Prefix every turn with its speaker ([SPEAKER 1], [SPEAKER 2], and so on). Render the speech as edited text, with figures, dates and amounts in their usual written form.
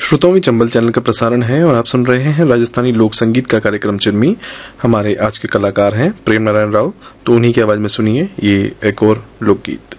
[SPEAKER 1] श्रोताओं में चंबल चैनल का प्रसारण है और आप सुन रहे हैं राजस्थानी लोक संगीत का कार्यक्रम चिन्मी। हमारे आज के कलाकार हैं प्रेम नारायण राव, तो उन्हीं की आवाज में सुनिए ये एक और लोकगीत।